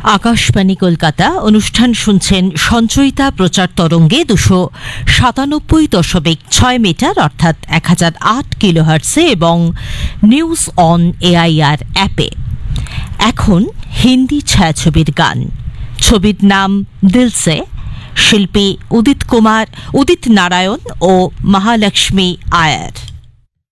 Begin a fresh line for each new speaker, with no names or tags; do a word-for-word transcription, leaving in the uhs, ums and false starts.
আকাশবাণী কলকাতা অনুষ্ঠান শুনছেন সঞ্চয়িতা প্রচার তরঙ্গে দুশো সাতানব্বই দশমিক ছয় মিটার অর্থাৎ এক হাজার আট কিলোহার্টসে এবং নিউজ অন এআইআর অ্যাপে। এখন হিন্দি ছায়াছবির গান। ছবির নাম দিলসে। শিল্পী উদিত কুমার উদিত নারায়ণ ও মহালক্ষ্মী আয়ার।